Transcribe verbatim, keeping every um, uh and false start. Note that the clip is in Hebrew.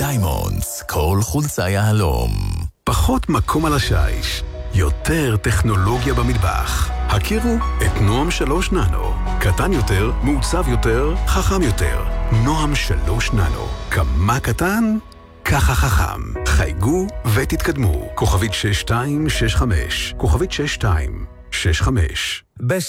דיימונדס, כל חולצה יהלום. פחות מקום על השיש, יותר טכנולוגיה במטבח. הכירו את נועם שלוש ננו. קטן יותר, מעוצב יותר, חכם יותר. נועם שלוש ננו. כמה קטן? ככה חכם. חייגו ותתקדמו. כוכבית שש שתיים שש חמש. כוכבית שש שתיים שש חמש.